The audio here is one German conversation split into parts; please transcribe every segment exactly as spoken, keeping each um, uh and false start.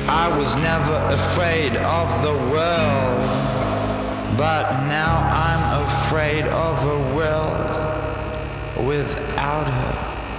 I was never afraid of the world, but now I'm afraid of a world without her.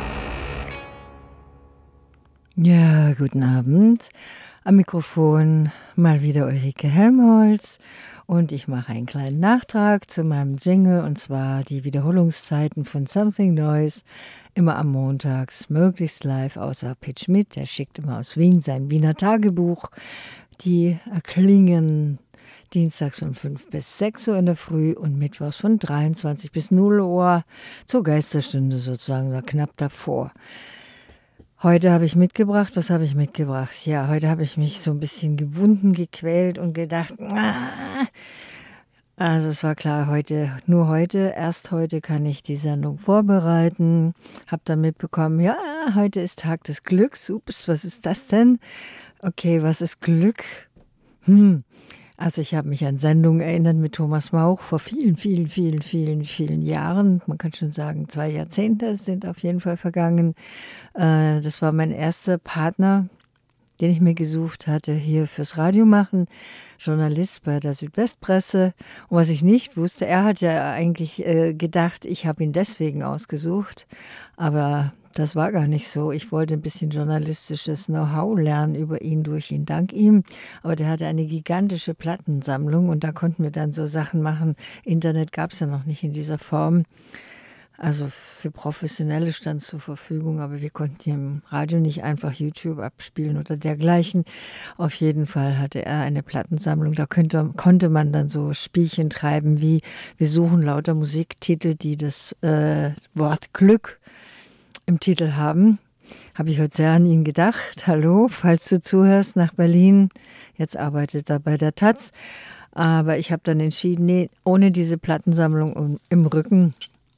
Ja, guten Abend. Am Mikrofon mal wieder Ulrike Helmholtz und ich mache einen kleinen Nachtrag zu meinem Jingle, und zwar die Wiederholungszeiten von Something Noise, immer am Montags, möglichst live, außer Pete Schmidt, der schickt immer aus Wien sein Wiener Tagebuch. Die erklingen dienstags von fünf bis sechs Uhr in der Früh und mittwochs von dreiundzwanzig bis null Uhr zur Geisterstunde sozusagen, da knapp davor. Heute habe ich mitgebracht, was habe ich mitgebracht? Ja, heute habe ich mich so ein bisschen gewunden, gequält und gedacht, ah. Also es war klar, heute, nur heute, erst heute kann ich die Sendung vorbereiten. Habe dann mitbekommen, ja, heute ist Tag des Glücks. Ups, was ist das denn? Okay, was ist Glück? Hm. Also ich habe mich an Sendungen erinnert mit Thomas Mauch vor vielen, vielen, vielen, vielen, vielen Jahren. Man kann schon sagen, zwei Jahrzehnte sind auf jeden Fall vergangen. Äh, das war mein erster Partner, den ich mir gesucht hatte, hier fürs Radio machen. Journalist bei der Südwestpresse. Und was ich nicht wusste, er hat ja eigentlich äh, gedacht, ich habe ihn deswegen ausgesucht. Aber das war gar nicht so. Ich wollte ein bisschen journalistisches Know-how lernen über ihn, durch ihn, dank ihm. Aber der hatte eine gigantische Plattensammlung und da konnten wir dann so Sachen machen. Internet gab es ja noch nicht in dieser Form. Also für Professionelle stand es zur Verfügung, aber wir konnten hier im Radio nicht einfach YouTube abspielen oder dergleichen. Auf jeden Fall hatte er eine Plattensammlung, da könnte, konnte man dann so Spielchen treiben wie, wir suchen lauter Musiktitel, die das äh, Wort Glück im Titel haben. Habe ich heute sehr an ihn gedacht. Hallo, falls du zuhörst, nach Berlin. Jetzt arbeitet er bei der Taz. Aber ich habe dann entschieden, nee, ohne diese Plattensammlung im Rücken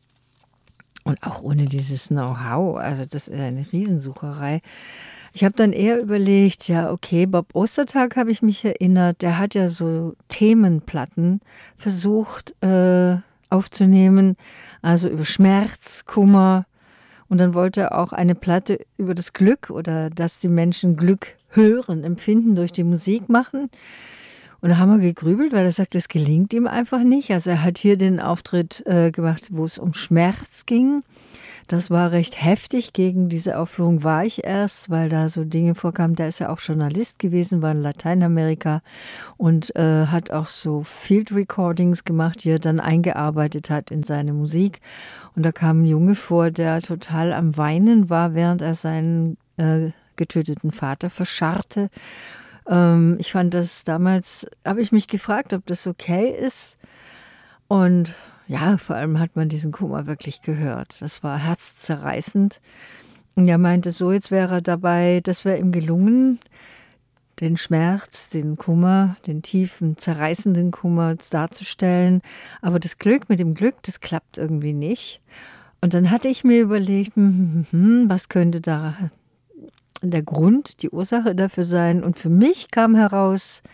und auch ohne dieses Know-how, also das ist eine Riesensucherei. Ich habe dann eher überlegt, ja okay, Bob Ostertag habe ich mich erinnert, der hat ja so Themenplatten versucht äh, aufzunehmen, also über Schmerz, Kummer, und dann wollte er auch eine Platte über das Glück oder dass die Menschen Glück hören, empfinden, durch die Musik machen. Und da haben wir gegrübelt, weil er sagt, das gelingt ihm einfach nicht. Also er hat hier den Auftritt äh, gemacht, wo es um Schmerz ging. Das war recht heftig. Gegen diese Aufführung war ich erst, weil da so Dinge vorkamen. Der ist ja auch Journalist gewesen, war in Lateinamerika und äh, hat auch so Field Recordings gemacht, die er dann eingearbeitet hat in seine Musik. Und da kam ein Junge vor, der total am Weinen war, während er seinen äh, getöteten Vater verscharrte. Ich fand das damals, habe ich mich gefragt, ob das okay ist. Und ja, vor allem hat man diesen Kummer wirklich gehört. Das war herzzerreißend. Und er meinte so, jetzt wäre er dabei, das wäre ihm gelungen, den Schmerz, den Kummer, den tiefen, zerreißenden Kummer darzustellen. Aber das Glück, mit dem Glück, das klappt irgendwie nicht. Und dann hatte ich mir überlegt, hm, hm, hm, was könnte da der Grund, die Ursache dafür sein. Und für mich kam heraus,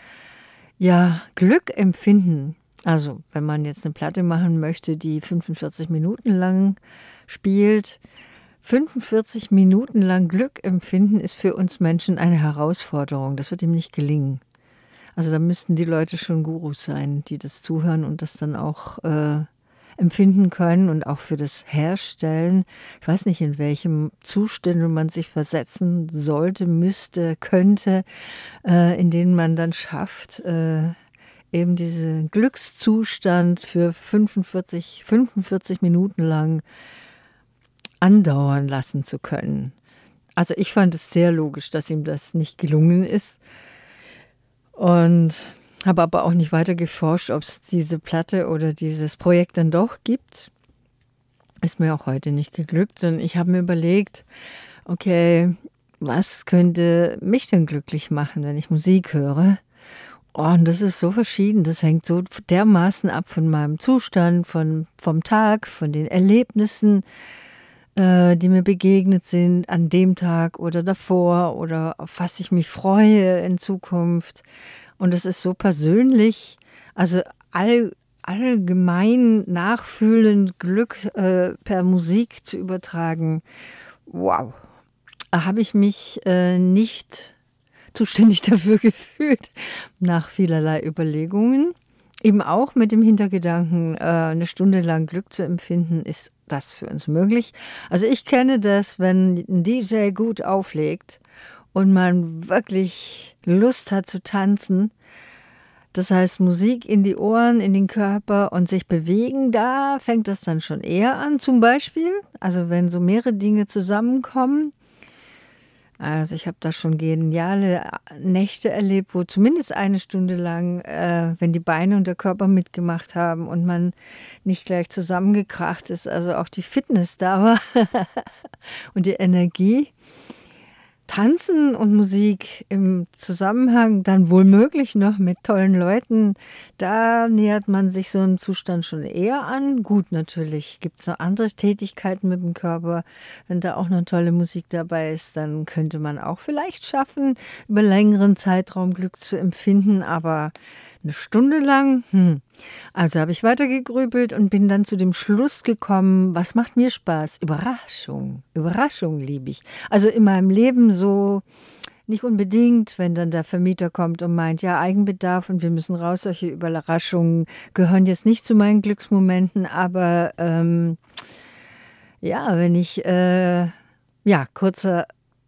ja, Glück empfinden. Also, wenn man jetzt eine Platte machen möchte, die fünfundvierzig Minuten lang spielt, fünfundvierzig Minuten lang Glück empfinden ist für uns Menschen eine Herausforderung. Das wird ihm nicht gelingen. Also da müssten die Leute schon Gurus sein, die das zuhören und das dann auch äh, empfinden können und auch für das Herstellen. Ich weiß nicht, in welchem Zustand man sich versetzen sollte, müsste, könnte, äh, in denen man dann schafft, äh, eben diesen Glückszustand für fünfundvierzig, fünfundvierzig Minuten lang andauern lassen zu können. Also ich fand es sehr logisch, dass ihm das nicht gelungen ist. Und habe aber auch nicht weiter geforscht, ob es diese Platte oder dieses Projekt dann doch gibt. Ist mir auch heute nicht geglückt, sondern ich habe mir überlegt, okay, was könnte mich denn glücklich machen, wenn ich Musik höre? Oh, und das ist so verschieden, das hängt so dermaßen ab von meinem Zustand, von, vom Tag, von den Erlebnissen, äh, die mir begegnet sind an dem Tag oder davor oder auf was ich mich freue in Zukunft. Und es ist so persönlich, also all, allgemein nachfühlend Glück äh, per Musik zu übertragen. Wow, da habe ich mich äh, nicht zuständig dafür gefühlt, nach vielerlei Überlegungen. Eben auch mit dem Hintergedanken, äh, eine Stunde lang Glück zu empfinden, ist das für uns möglich. Also ich kenne das, wenn ein D J gut auflegt und man wirklich Lust hat zu tanzen. Das heißt, Musik in die Ohren, in den Körper und sich bewegen, da fängt das dann schon eher an. Zum Beispiel, also wenn so mehrere Dinge zusammenkommen. Also ich habe da schon geniale Nächte erlebt, wo zumindest eine Stunde lang, äh, wenn die Beine und der Körper mitgemacht haben und man nicht gleich zusammengekracht ist, also auch die Fitness da war und die Energie. Tanzen und Musik im Zusammenhang dann womöglich noch mit tollen Leuten, da nähert man sich so einem Zustand schon eher an. Gut, natürlich gibt es noch andere Tätigkeiten mit dem Körper. Wenn da auch noch tolle Musik dabei ist, dann könnte man auch vielleicht schaffen, über längeren Zeitraum Glück zu empfinden, aber eine Stunde lang, hm. Also habe ich weitergegrübelt und bin dann zu dem Schluss gekommen, was macht mir Spaß? Überraschung. Überraschung liebe ich. Also in meinem Leben so nicht unbedingt, wenn dann der Vermieter kommt und meint, ja, Eigenbedarf und wir müssen raus. Solche Überraschungen gehören jetzt nicht zu meinen Glücksmomenten, aber ähm, ja, wenn ich, äh, ja, kurzer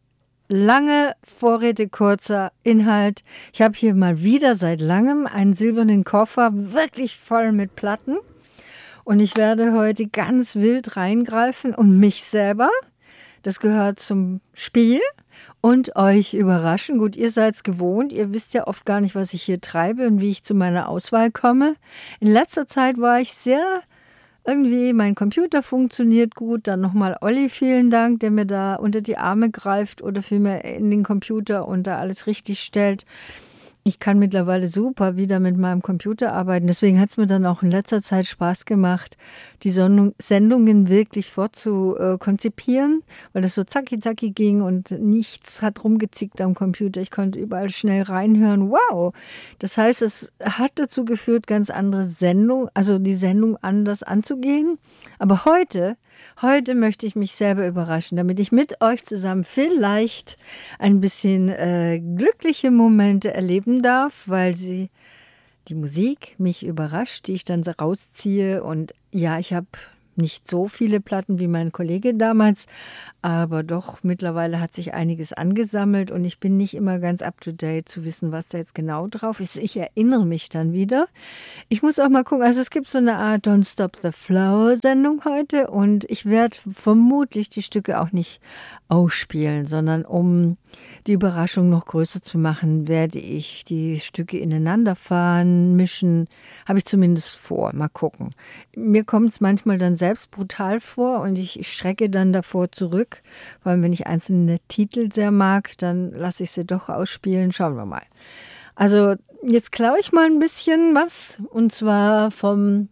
Lange Vorrede, kurzer Inhalt. Ich habe hier mal wieder seit langem einen silbernen Koffer, wirklich voll mit Platten. Und ich werde heute ganz wild reingreifen und mich selber, das gehört zum Spiel, und euch überraschen. Gut, ihr seid es gewohnt. Ihr wisst ja oft gar nicht, was ich hier treibe und wie ich zu meiner Auswahl komme. In letzter Zeit war ich sehr... Irgendwie, mein Computer funktioniert gut. Dann nochmal Olli, vielen Dank, der mir da unter die Arme greift oder vielmehr in den Computer und da alles richtig stellt. Ich kann mittlerweile super wieder mit meinem Computer arbeiten. Deswegen hat es mir dann auch in letzter Zeit Spaß gemacht, die Sendungen wirklich vorzukonzipieren, weil das so zacki zacki ging und nichts hat rumgezickt am Computer. Ich konnte überall schnell reinhören. Wow! Das heißt, es hat dazu geführt, ganz andere Sendung, also die Sendung anders anzugehen. Aber heute, heute möchte ich mich selber überraschen, damit ich mit euch zusammen vielleicht ein bisschen äh, glückliche Momente erleben darf, weil sie die Musik mich überrascht, die ich dann so rausziehe. Und ja, ich habe nicht so viele Platten wie mein Kollege damals, aber doch mittlerweile hat sich einiges angesammelt und ich bin nicht immer ganz up to date zu wissen, was da jetzt genau drauf ist. Ich erinnere mich dann wieder. Ich muss auch mal gucken, also es gibt so eine Art Don't Stop the Flow Sendung heute und ich werde vermutlich die Stücke auch nicht ausspielen, sondern um die Überraschung noch größer zu machen, werde ich die Stücke ineinander fahren, mischen, habe ich zumindest vor. Mal gucken. Mir kommt es manchmal dann selbst brutal vor und ich, ich schrecke dann davor zurück, vor allem wenn ich einzelne Titel sehr mag, dann lasse ich sie doch ausspielen. Schauen wir mal. Also jetzt klaue ich mal ein bisschen was und zwar vom,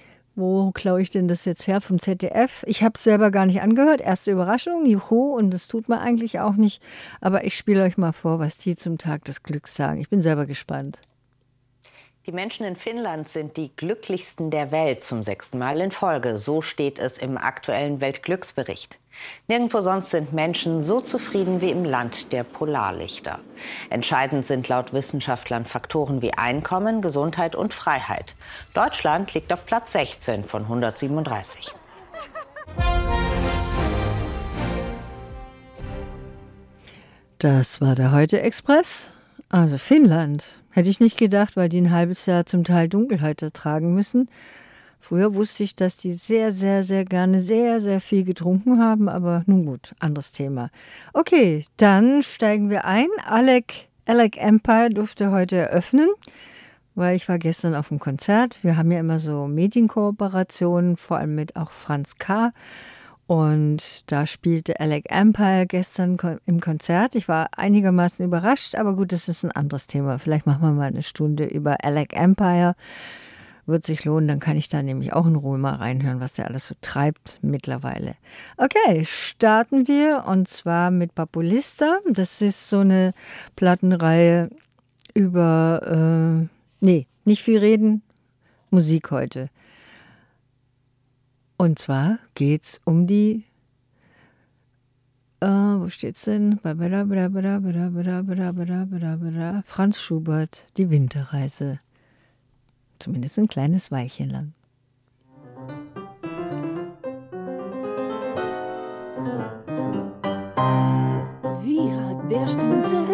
wo klaue ich denn das jetzt her? Vom Z D F. Ich habe es selber gar nicht angehört. Erste Überraschung, juhu, und das tut man eigentlich auch nicht. Aber ich spiele euch mal vor, was die zum Tag des Glücks sagen. Ich bin selber gespannt. Die Menschen in Finnland sind die glücklichsten der Welt zum sechsten Mal in Folge. So steht es im aktuellen Weltglücksbericht. Nirgendwo sonst sind Menschen so zufrieden wie im Land der Polarlichter. Entscheidend sind laut Wissenschaftlern Faktoren wie Einkommen, Gesundheit und Freiheit. Deutschland liegt auf Platz sechzehn von hundertsiebenunddreißig. Das war der Heute-Express. Also Finnland. Hätte ich nicht gedacht, weil die ein halbes Jahr zum Teil Dunkelheit ertragen müssen. Früher wusste ich, dass die sehr, sehr, sehr gerne sehr, sehr viel getrunken haben, aber nun gut, anderes Thema. Okay, dann steigen wir ein. Alec, Alec Empire durfte heute eröffnen, weil ich war gestern auf einem Konzert. Wir haben ja immer so Medienkooperationen, vor allem mit auch Franz K. Und da spielte Alec Empire gestern im Konzert. Ich war einigermaßen überrascht, aber gut, das ist ein anderes Thema. Vielleicht machen wir mal eine Stunde über Alec Empire. Wird sich lohnen, dann kann ich da nämlich auch in Ruhe mal reinhören, was der alles so treibt mittlerweile. Okay, starten wir und zwar mit Papulista. Das ist so eine Plattenreihe über, äh, nee, nicht viel reden, Musik heute. Und zwar geht es um die Äh, wo steht's denn? Franz Schubert, die Winterreise. Zumindest ein kleines Weilchen lang. Wie hat der Stund sich